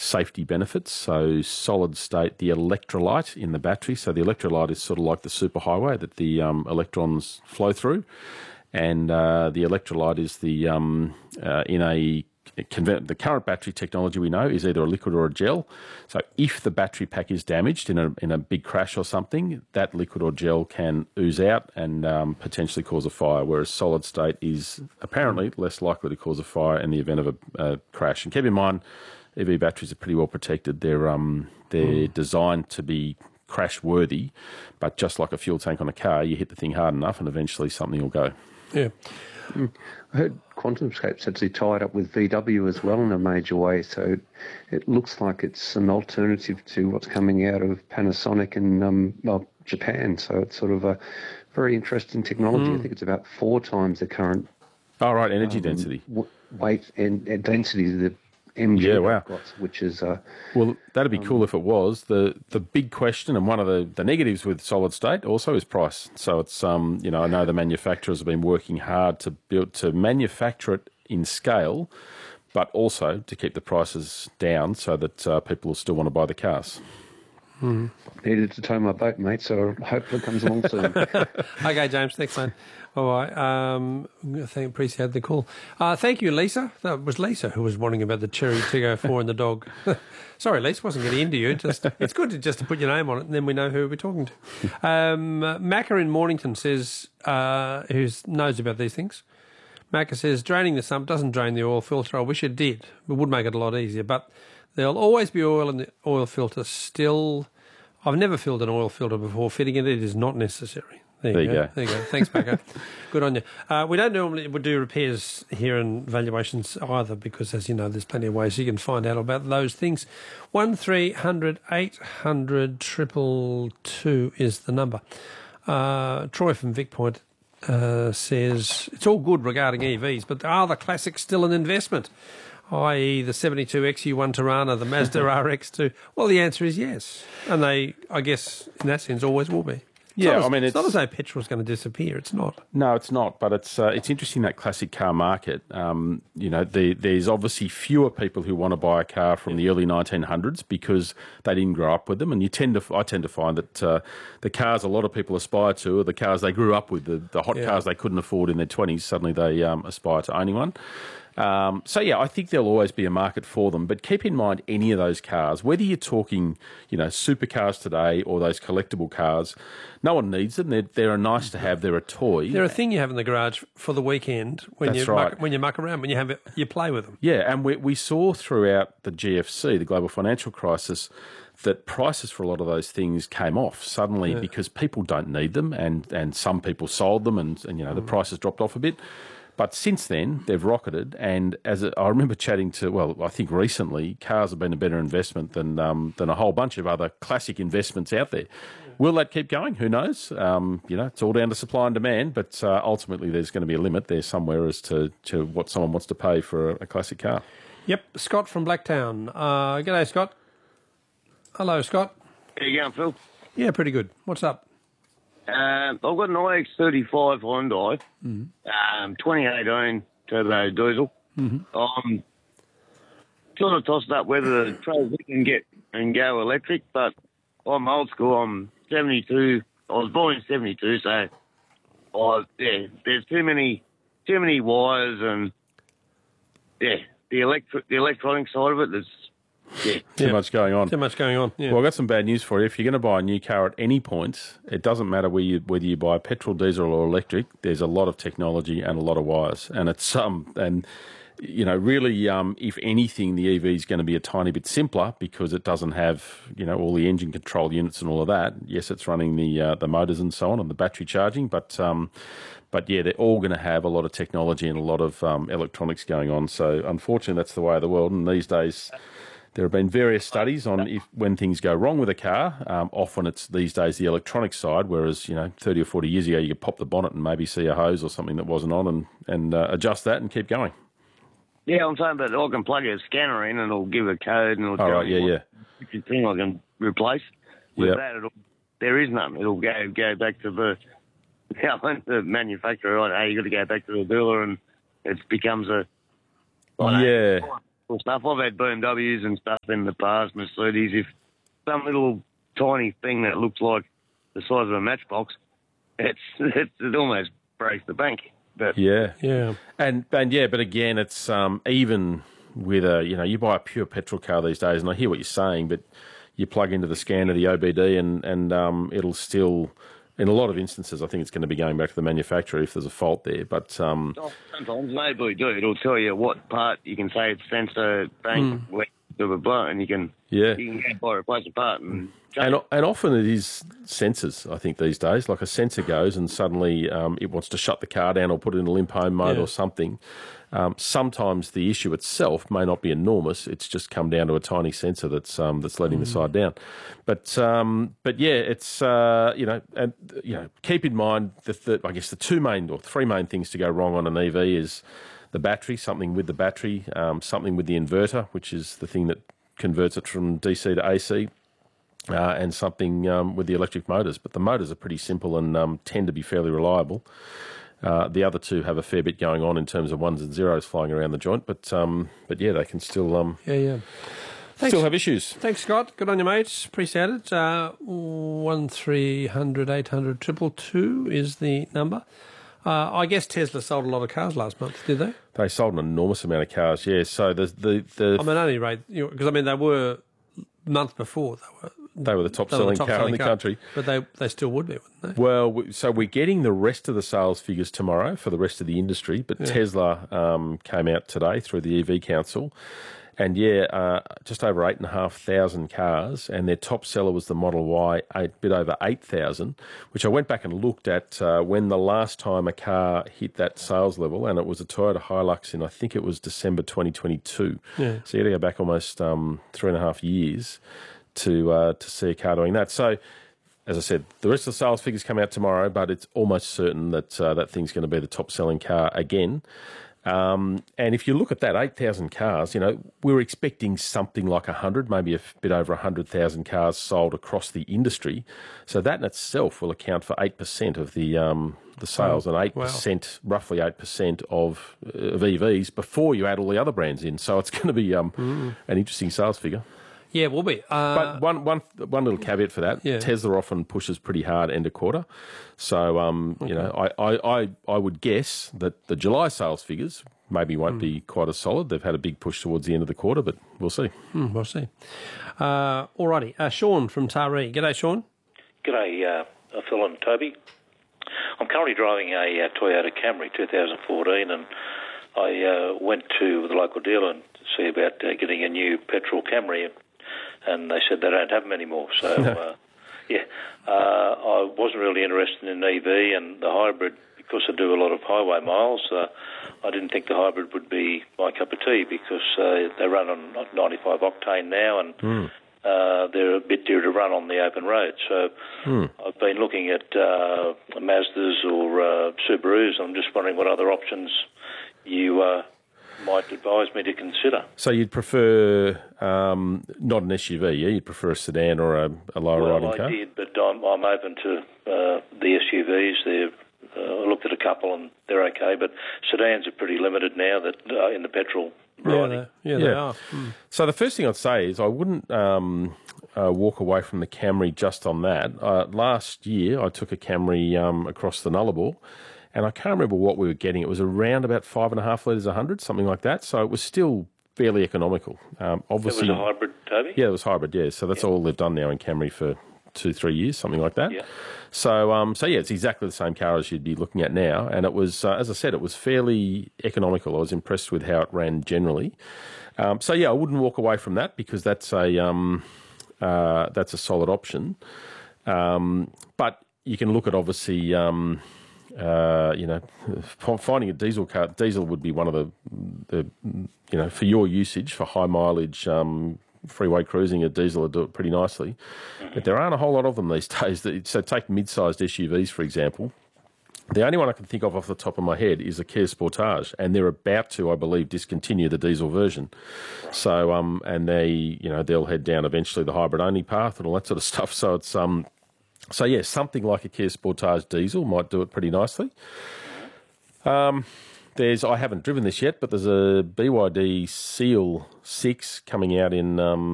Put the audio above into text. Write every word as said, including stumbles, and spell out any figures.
safety benefits. So solid state, the electrolyte in the battery. So the electrolyte is sort of like the superhighway that the um, electrons flow through. And uh, the electrolyte is the um, uh, in a convert, the current battery technology we know is either a liquid or a gel. So if the battery pack is damaged in a in a big crash or something, that liquid or gel can ooze out and um, potentially cause a fire. Whereas solid state is apparently less likely to cause a fire in the event of a, a crash. And keep in mind, E V batteries are pretty well protected. They're um they're mm. designed to be crash worthy, but just like a fuel tank on a car, you hit the thing hard enough and eventually something will go. Yeah. Mm. I heard QuantumScape's actually tied up with V W as well in a major way, so it looks like it's an alternative to what's coming out of Panasonic and um, well, Japan. So it's sort of a very interesting technology. Mm. I think it's about four times the current. Oh, right, energy um, density. W- weight and, and density of the M G yeah, wow. got, which is uh, well, that'd be um, cool if it was. The the big question and one of the, the negatives with solid state also is price. So it's um you know I know the manufacturers have been working hard to build to manufacture it in scale, but also to keep the prices down so that uh, people will still want to buy the cars. Mm. Needed to tow my boat, mate, so hopefully it comes along soon. Okay, James, thanks, mate. All right, um, I think appreciate the call. Uh, thank you, Lisa. That was Lisa who was wanting about the Cherry Tiggo four and the dog. Sorry, Lisa, wasn't getting into you. Just it's good to just to put your name on it, and then we know who we're talking to. Um, Macca in Mornington says, uh, who knows about these things. Macca says, draining the sump doesn't drain the oil filter. I wish it did. It would make it a lot easier, but there'll always be oil in the oil filter still. I've never filled an oil filter before fitting it. It is not necessary. There, there you, you go. go. There you go. Thanks, Paco. Good on you. Uh, we don't normally would do repairs here and valuations either because, as you know, there's plenty of ways you can find out about those things. One three hundred eight hundred triple two is the number. Uh, Troy from Vic Point uh, says, it's all good regarding E Vs, but are the classics still an investment? that is the seventy-two X U one Tirana, the Mazda R X two? Well, the answer is yes. And they, I guess, in that sense, always will be. It's yeah, as, I mean, it's, it's not as though petrol's going to disappear. It's not. No, it's not. But it's uh, it's interesting, that classic car market. Um, you know, the, there's obviously fewer people who want to buy a car from the early nineteen hundreds because they didn't grow up with them. And you tend to, I tend to find that uh, the cars a lot of people aspire to are the cars they grew up with, the, the hot Yeah. cars they couldn't afford in their twenties. Suddenly they um, aspire to owning one. Um, so, yeah, I think there'll always be a market for them. But keep in mind, any of those cars, whether you're talking, you know, supercars today or those collectible cars, no one needs them. They're, they're a nice to have. They're a toy. They're a thing you have in the garage for the weekend when That's you right. muck, when you muck around, when you have it, you play with them. Yeah, and we, we saw throughout the G F C, the global financial crisis, that prices for a lot of those things came off suddenly Yeah. because people don't need them, and, and some people sold them, and, and you know the prices dropped off a bit. But since then, they've rocketed, and as a, I remember chatting to, well, I think recently, cars have been a better investment than um, than a whole bunch of other classic investments out there. Will that keep going? Who knows? Um, you know, it's all down to supply and demand, but uh, ultimately there's going to be a limit there somewhere as to, to what someone wants to pay for a, a classic car. Yep, Scott from Blacktown. Uh, g'day, Scott. Hello, Scott. How you going, Phil? Yeah, pretty good. What's up? Um, I've got an I X thirty-five Hyundai, Mm-hmm. um, twenty eighteen turbo diesel. Mm-hmm. I'm sort of tossed up whether to transition and get and go electric, but I'm old school. I'm seventy-two. I was born in seventy-two, so I, yeah, there's too many too many wires and yeah, the electric the electronic side of it. There's yeah. Too Yeah. much going on. Too much going on. Yeah. Well, I've got some bad news for you. If you're going to buy a new car at any point, it doesn't matter whether you, whether you buy petrol, diesel, or electric. There's a lot of technology and a lot of wires, and it's um and you know really um if anything, the E V is going to be a tiny bit simpler because it doesn't have you know all the engine control units and all of that. Yes, it's running the uh, the motors and so on and the battery charging, but um. But, yeah, they're all going to have a lot of technology and a lot of um, electronics going on. So, unfortunately, that's the way of the world. And these days, there have been various studies on if when things go wrong with a car. Um, often it's these days the electronic side, whereas, you know, thirty or forty years ago, you could pop the bonnet and maybe see a hose or something that wasn't on and, and uh, adjust that and keep going. Yeah, I'm saying, but I can plug a scanner in and it'll give a code and it'll All tell right, me yeah, what yeah. thing I can replace. With Yep. that, it'll, there is none. It'll go go back to the, the manufacturer. Right, hey, you got to go back to the dealer, and it becomes a. Yeah. well, stuff. I've had B M Ws and stuff in the past, Mercedes. If some little tiny thing that looks like the size of a matchbox, it's, it's it almost breaks the bank. But Yeah, Yeah. and and yeah, but again, it's um, even with a you know you buy a pure petrol car these days, and I hear what you're saying, but you plug into the scanner the O B D, and and um, it'll still. In a lot of instances, I think it's going to be going back to the manufacturer if there's a fault there. But um, sometimes maybe do. It'll tell you what part you can say it's sensor, bank, Mm. blah, blah, blah, and you can yeah, you can go buy a replace a part and and and often it is sensors. I think these days, like a sensor goes and suddenly um, it wants to shut the car down or put it in a limp home mode Yeah. or something. Um, sometimes the issue itself may not be enormous; it's just come down to a tiny sensor that's um, that's letting the side down. But um, but yeah, it's uh, you know, and you know, keep in mind that the, I guess the two main or three main things to go wrong on an E V is the battery, something with the battery, um, something with the inverter, which is the thing that converts it from D C to A C. Uh, and something um, with the electric motors. But the motors are pretty simple and um, tend to be fairly reliable. Uh, the other two have a fair bit going on in terms of ones and zeros flying around the joint, but um, but yeah, they can still um, Yeah, yeah. Thanks. still have issues. Thanks, Scott. Good on you, mates. Appreciate it. Uh, one three hundred eight hundred triple two is the number. Uh, I guess Tesla sold a lot of cars last month, did they? They sold an enormous amount of cars, yeah. So the the, the I mean, only rate because I mean they were month before they were they were the top they were selling top car selling in the car. country. but they they still would be, wouldn't they? Well, we- so we're getting the rest of the sales figures tomorrow for the rest of the industry, but Tesla um, came out today through the E V Council, and yeah, uh, just over eight and a half thousand cars, and their top seller was the Model Y, a bit over eight thousand, which I went back and looked at uh, when the last time a car hit that sales level, and it was a Toyota Hilux in I think it was December twenty twenty-two. Yeah. So you got to go back almost um, three and a half years to uh, to see a car doing that. So, as I said, the rest of the sales figures come out tomorrow, but it's almost certain that uh, that thing's going to be the top selling car again. Um, and if you look at that, eight thousand cars, you know, we were expecting something like one hundred, maybe a bit over one hundred thousand cars sold across the industry. So that in itself will account for eight percent of the um, the sales, and eight percent, wow. roughly eight percent of, of E Vs before you add all the other brands in. So it's going to be um, mm. an interesting sales figure. Yeah, it will be. Uh, but one, one, one little caveat for that, yeah. Tesla often pushes pretty hard end of quarter. So, um, okay. you know, I, I, I, I would guess that the July sales figures maybe won't mm. be quite as solid. They've had a big push towards the end of the quarter, but we'll see. Mm, we'll see. Uh, all righty. Uh, Sean from Taree. G'day, Sean. G'day, uh, Phil and Toby. I'm currently driving a uh, Toyota Camry two thousand fourteen, and I uh, went to the local dealer and see about uh, getting a new petrol Camry, and they said they don't have them anymore. So, no. uh, yeah, uh, I wasn't really interested in an E V and the hybrid because I do a lot of highway miles. Uh, I didn't think the hybrid would be my cup of tea because uh, they run on ninety-five octane now, and mm. uh, they're a bit dear to run on the open road. So mm. I've been looking at uh, Mazdas or uh, Subarus. I'm just wondering what other options you uh, might advise me to consider. So you'd prefer um, not an S U V, yeah? You'd prefer a sedan or a, a lower well, riding I car? I did, but I'm, I'm open to uh, the S U Vs. They're, uh, I looked at a couple and they're okay, but sedans are pretty limited now that uh, in the petrol riding. Yeah, they, yeah, yeah. they are. Mm. So the first thing I'd say is I wouldn't um, uh, walk away from the Camry just on that. Uh, last year I took a Camry um, across the Nullarbor, and I can't remember what we were getting. It was around about five and a half litres a hundred, something like that. So it was still fairly economical. Um, obviously, it was a hybrid, Toby? Yeah, it was hybrid, yeah. So that's yeah. all they've done now in Camry for two, three years, something like that. Yeah. So, um, so yeah, it's exactly the same car as you'd be looking at now. And it was, uh, as I said, it was fairly economical. I was impressed with how it ran generally. Um, so yeah, I wouldn't walk away from that because that's a um, uh, that's a solid option. Um, but you can look at obviously. Um, Uh, you know, finding a diesel car, diesel would be one of the, the, you know, for your usage, for high mileage um, freeway cruising, a diesel will do it pretty nicely. But there aren't a whole lot of them these days. That, so take mid-sized S U Vs, for example. The only one I can think of off the top of my head is a Kia Sportage, and they're about to, I believe, discontinue the diesel version. So, um, and they, you know, they'll head down eventually the hybrid-only path and all that sort of stuff. So it's, um, So, yeah, something like a Kia Sportage diesel might do it pretty nicely. Um, there's I haven't driven this yet, but there's a B Y D Seal six coming out in um,